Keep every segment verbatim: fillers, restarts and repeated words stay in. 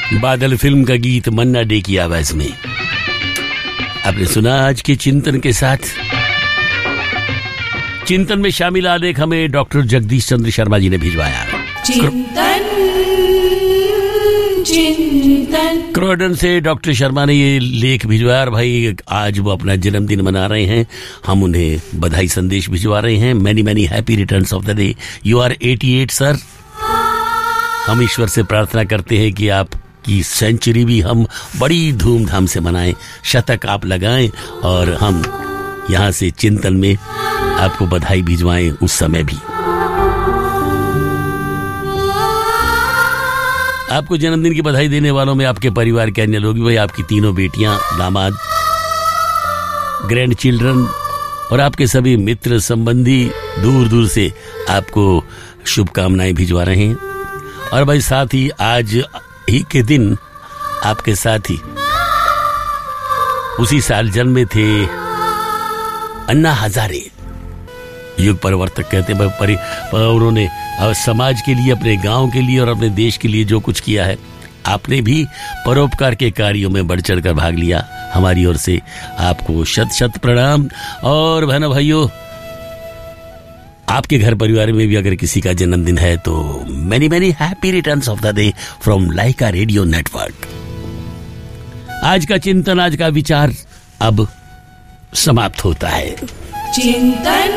बादल फिल्म का गीत मन्ना डे की आवाज में आपने सुना। आज के चिंतन के साथ चिंतन में शामिल आलेख हमें डॉक्टर जगदीश चंद्र शर्मा जी ने भिजवाया। चिंतन चिंतन क्रॉडन से डॉक्टर शर्मा ने ये लेख भिजवाया। और भाई आज वो अपना जन्मदिन मना रहे हैं, हम उन्हें बधाई संदेश भिजवा रहे हैं। Many many happy returns of the day. You are अठासी सर। हम ईश्वर से प्रार्थना करते हैं कि आप की सेंचुरी भी हम बड़ी धूमधाम से मनाएं, शतक आप लगाएं और हम यहाँ से चिंतन में आपको बधाई भिजवाएं उस समय भी। आपको जन्मदिन की बधाई देने वालों में आपके परिवार के अन्य लोग, भाई आपकी तीनों बेटियां, दामाद, ग्रैंड चिल्ड्रन और आपके सभी मित्र संबंधी दूर दूर से आपको शुभकामनाएं भिजवा रहे हैं। और भाई साथ ही आज ही के दिन आपके साथ ही उसी साल जन्मे थे अन्ना हजारे, युग परिवर्तक कहते हैं। परि उन्होंने समाज के लिए, अपने गांव के लिए और अपने देश के लिए जो कुछ किया है, आपने भी परोपकार के कार्यों में बढ़ चढ़ कर भाग लिया। हमारी ओर से आपको शत शत प्रणाम। और बहनों भाइयों, आपके घर परिवार में भी अगर किसी का जन्मदिन है तो many many happy returns of the day from Lyca radio network. आज का चिंतन, आज का विचार अब समाप्त होता है। चिंतन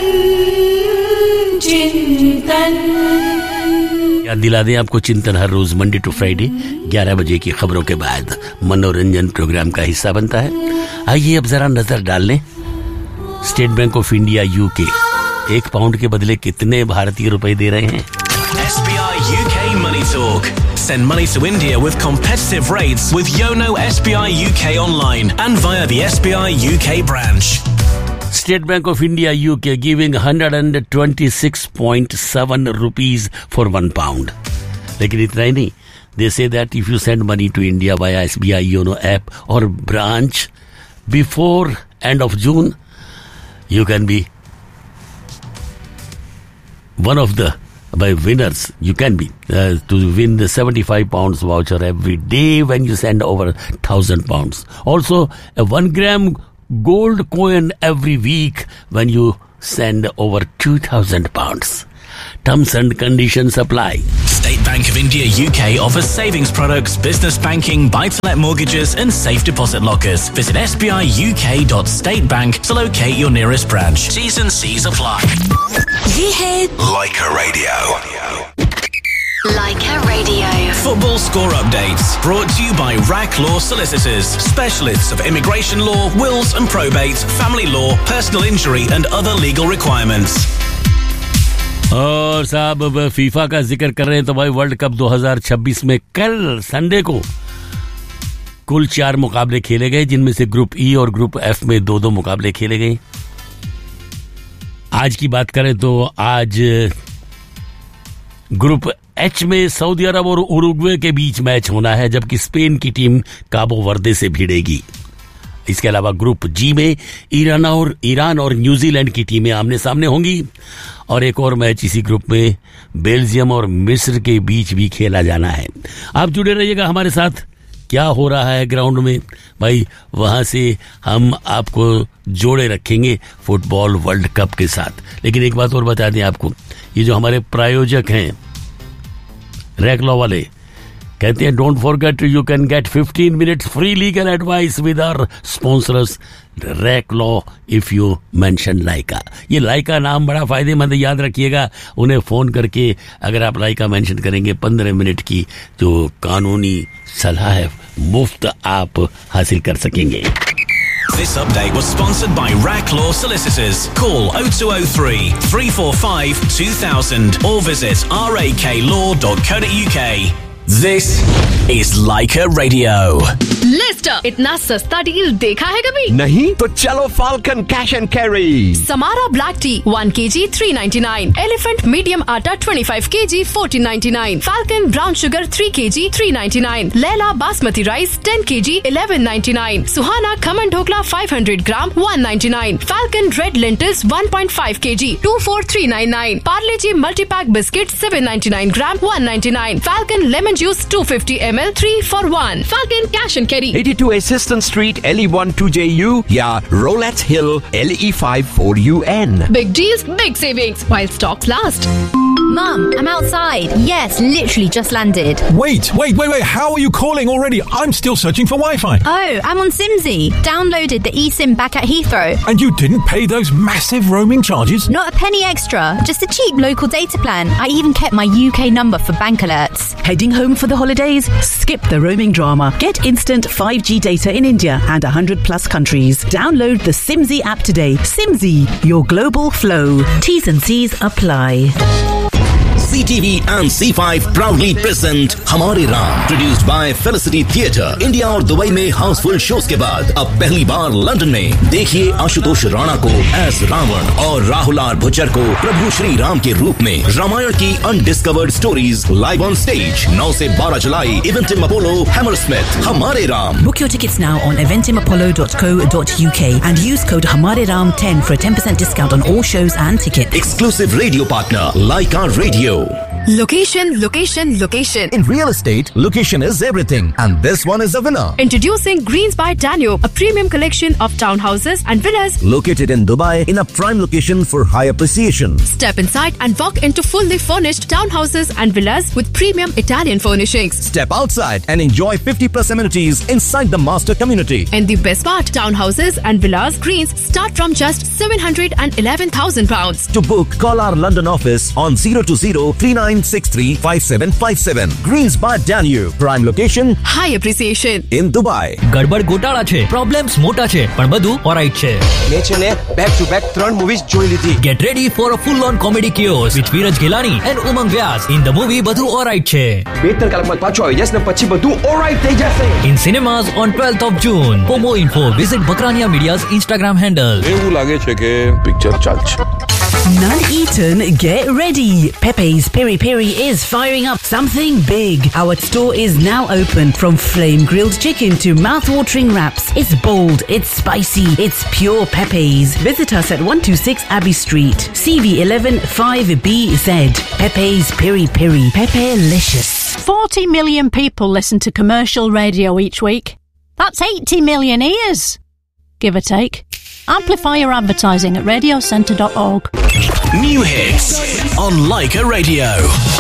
चिंतन याद दिला दें आपको, चिंतन हर रोज मंडे टू फ्राइडे ग्यारह बजे की खबरों के बाद मनोरंजन प्रोग्राम का हिस्सा बनता है। आइए अब जरा नजर डाल लें। State bank of India UK एक पाउंड के बदले कितने भारतीय रुपए दे रहे हैं? S B I U K Money Talk. Send money to India with competitive rates with Yono S B I U K online and via the S B I U K branch. State Bank of India U K giving one hundred twenty-six point seven rupees for one pound. लेकिन इतना ही नहीं, they say that if you send money to India via S B I Yono app or branch before end of June, you can be one of the by winners. You can be uh, to win the seventy-five pounds voucher every day when you send over one thousand pounds. Also a one gram gold coin every week when you send over two thousand pounds. Terms and conditions apply. State Bank of India U K offers savings products, business banking, buy-to-let mortgages and safe deposit lockers. Visit s b i u k dot state bank to locate your nearest branch. T's and C's apply. ये है Laika Radio. Laika Radio. Football score updates brought to you by Rack Law Solicitors, specialists of immigration law, wills and probate, family law, personal injury and other legal requirements. और साहब FIFA का जिक्र कर रहे हैं तो भाई वर्ल्ड कप दो हज़ार छब्बीस में कल संडे को कुल चार मुकाबले खेले गए, जिनमें से ग्रुप ई और ग्रुप एफ में दो दो मुकाबले खेले गए। आज की बात करें तो आज ग्रुप एच में सऊदी अरब और उरुग्वे के बीच मैच होना है, जबकि स्पेन की टीम काबो वर्दे से भिड़ेगी। इसके अलावा ग्रुप जी में ईरान और ईरान और न्यूजीलैंड की टीमें आमने सामने होंगी और एक और मैच इसी ग्रुप में बेल्जियम और मिस्र के बीच भी खेला जाना है। आप जुड़े रहिएगा हमारे साथ, क्या हो रहा है ग्राउंड में भाई, वहां से हम आपको जोड़े रखेंगे फुटबॉल वर्ल्ड कप के साथ। लेकिन एक बात और बता दें आपको, ये जो हमारे प्रायोजक हैं रैक लॉ वाले, कहते हैं don't forget you can get fifteen minutes free legal advice with our sponsors rack law if you mention लाइका। ये लाइका नाम बड़ा फायदेमंद है, याद रखिएगा। उन्हें फोन करके अगर आप लाइका मेंशन करेंगे, पंद्रह मिनट की जो कानूनी सलाह है मुफ्त आप हासिल कर सकेंगे। This update was sponsored by Rack Law Solicitors. Call oh two oh three, three four five, two thousand or visit rak law dot co dot u k. This is Laika Radio. Leicester, इतना सस्ता deal देखा है कभी? नहीं तो चलो falcon cash and carry. Samara black T one kg three ninety-nine, elephant medium आटा twenty-five kg fourteen ninety-nine, falcon brown sugar three kg three ninety-nine, Laila basmati rice ten kg eleven ninety-nine, Suhana khaman dhokla five hundred gram one ninety-nine, falcon red lentils one point five kg two four three ninety-nine, Parle ji multi pack biscuit seven ninety-nine gram one ninety-nine, falcon lemon juice two fifty milliliters milliliters, three for one. Falcon Cash and Carry. eighty-two Assistant Street, L E one two J U या Rolex Hill, L E five four U N. Big deals, big savings while stocks last. Mum, I'm outside. Yes, literally just landed. Wait, wait, wait, wait. How are you calling already? I'm still searching for Wi-Fi. Oh, I'm on Simsy. Downloaded the eSIM back at Heathrow. And you didn't pay those massive roaming charges? Not a penny extra. Just a cheap local data plan. I even kept my U K number for bank alerts. Heading home for the holidays? Skip the roaming drama. Get instant five G data in India and one hundred plus countries. Download the Simsy app today. Simsy, your global flow. T's and C's apply. C T V and C five proudly present हमारे Ram, produced by Felicity Theatre. India और Dubai में Housefull shows के बाद अब पहली बार London में देखिए आशुतोष राणा को एज रावण और राहुल आर भुच्चर को प्रभु श्री राम के रूप में। रामायण की undiscovered stories live on stage नौ से बारह जुलाई इवेंटिम अपोलो हैमरस्मिथ। हमारे Ram. Book your tickets now on eventim apollo dot co dot uk and use code हमारे Ram ten for a ten percent discount on all shows and tickets. Exclusive radio partner Lyca Radio. Location, location, location. In real estate, location is everything, and this one is a winner. Introducing Greens by Danube, a premium collection of townhouses and villas located in Dubai in a prime location for high appreciation. Step inside and walk into fully furnished townhouses and villas with premium Italian furnishings. Step outside and enjoy fifty plus amenities inside the master community. And the best part, townhouses and villas Greens start from just seven hundred eleven thousand pounds. To book, call our London office on zero two zero three nine six three five seven five seven. Greens by Danube, prime location, high appreciation in Dubai. ગડબડ ગોટાળા છે, problems મોટા છે, પણ બધું ઓરાઇટ છે. મેં છે ને બેક ટુ બેક ત્રણ મૂવીઝ જોઈ લીધી. Get ready for a full on comedy chaos with Viraj Ghelani and Umang Vyas. In the movie બધું ઓરાઇટ છે. બે ત્રણ કલાકમાં પાછો આવી જશે ને પછી બધું ઓલરાઇટ થઈ જશે. In cinemas on twelfth of June. For more info, visit Bakrania Media's Instagram handle. એવું લાગે છે કે પિક્ચર ચાલશે. Nuneaton, get ready. Pepe's Piri Piri is firing up something big. Our store is now open. From flame grilled chicken to mouth-watering wraps. It's bold, it's spicy, it's pure Pepe's. Visit us at one two six Abbey Street, C V eleven five B Z. Pepe's Piri Piri. Pepe-licious. forty million people listen to commercial radio each week. That's eighty million ears, give or take. Amplify your advertising at radio centre dot org. New hits on Lyca Radio.